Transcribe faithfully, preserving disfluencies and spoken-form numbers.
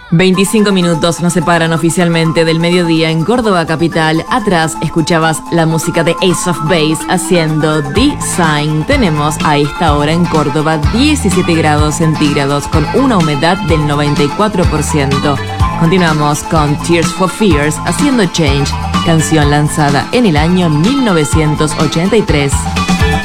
veinticinco minutos nos separan oficialmente del mediodía en Córdoba capital. Atrás escuchabas la música de Ace of Base haciendo The Sign. Tenemos a esta hora en Córdoba diecisiete grados centígrados con una humedad del noventa y cuatro por ciento. Continuamos con Tears for Fears haciendo Change, canción lanzada en el año mil novecientos ochenta y tres.